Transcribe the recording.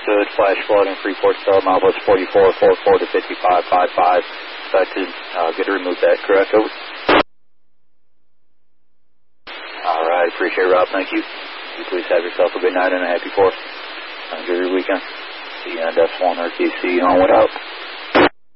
understood. Flash flooding, Freeport Sub, Milepost 4444 to 5555. Expected. Good to remove that, correct? Over. Alright, appreciate it, Rob. Thank you. You please have yourself a good night and a happy 4th. Enjoy your weekend. See you on Death 1 RTC on what out.